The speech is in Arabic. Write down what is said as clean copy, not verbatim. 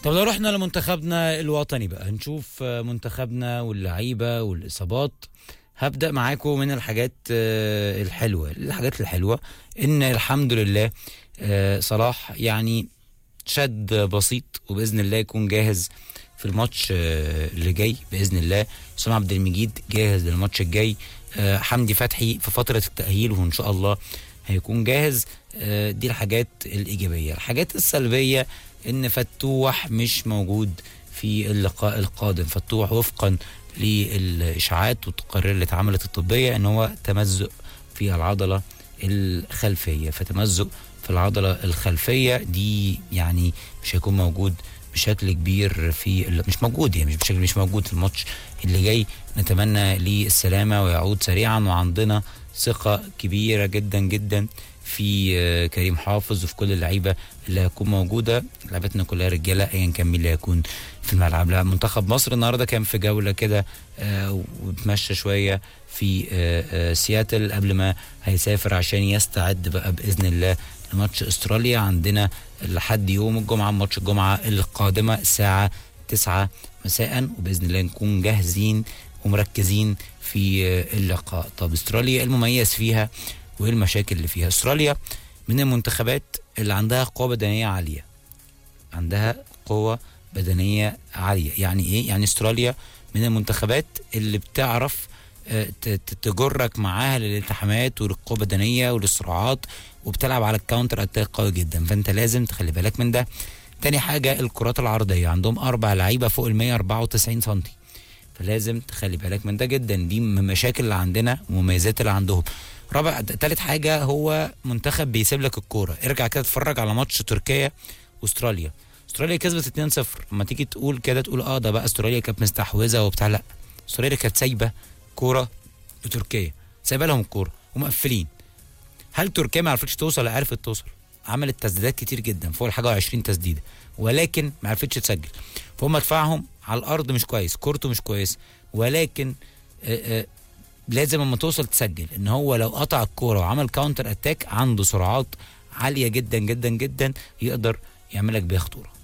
طب لو رحنا لمنتخبنا الوطني بقى هنشوف منتخبنا واللعيبه والاصابات. هبدأ معاكم من الحاجات الحلوة ان الحمد لله صلاح يعني شد بسيط وبإذن الله يكون جاهز في الماتش اللي جاي بإذن الله. حسام عبد المجيد جاهز للماتش الجاي. حمدي فتحي في فترة التأهيل وإن شاء الله هيكون جاهز. دي الحاجات الإيجابية. الحاجات السلبية إن فتوح مش موجود في اللقاء القادم. فتوح وفقا للإشاعات والتقارير اللي اتعملت الطبية إن هو تمزق في العضلة الخلفية. فتمزق في العضلة الخلفية دي يعني مش هيكون موجود بشكل كبير مش موجود في الماتش اللي جاي. نتمنى ليه السلامة ويعود سريعا، وعندنا ثقة كبيرة جدا جدا في كريم حافظ وفي كل اللعيبة اللي هتكون موجودة. لعبتنا كلها رجالة ايا كان مين اللي هيكون في الملعب. لا، منتخب مصر النهارده كان في جولة كده وتمشى شوية في سياتل قبل ما هيسافر عشان يستعد بقى بإذن الله لماتش استراليا. عندنا لحد يوم الجمعة ماتش الجمعة القادمة الساعة 9 مساء، وبإذن الله نكون جاهزين ومركزين في اللقاء. طب استراليا المميز فيها وايه المشاكل اللي فيها؟ استراليا من المنتخبات اللي عندها قوة بدنية عالية. يعني ايه؟ يعني استراليا من المنتخبات اللي بتعرف تجرك معاها للالتحامات وللقوة البدنية وللصراعات، وبتلعب على الكاونتر اتاك قوي جدا. فانت لازم تخلي بالك من ده. تاني حاجة الكرات العرضية، عندهم 4 لعيبة فوق 194 سنتي، فلازم تخلي بالك من ده جدا. دي من المشاكل اللي عندنا ومميزات اللي عندهم. تالت حاجة هو منتخب بيسيب لك الكورة. ارجع كده اتفرج على ماتش تركيا واستراليا. استراليا كسبت 2-0. لما تيجي تقول كده تقول ده بقى استراليا كانت مستحوذة وبتاع. لا، استراليا كانت سايبة كورة لتركيا، سايبة لهم الكورة ومقفلين. هل تركيا ما عرفتش توصل؟ لا، عرفت توصل. عملت تسديدات كتير جدا فوق الحاجة 20 تسديدة، ولكن ما عرفتش تسجل. فهم دفاعهم على الأرض مش كويس، كورته مش كويس، ولكن لازم اما توصل تسجل. ان هو لو قطع الكورة وعمل كاونتر اتاك عنده سرعات عالية جدا جدا جدا يقدر يعملك بيها خطورة.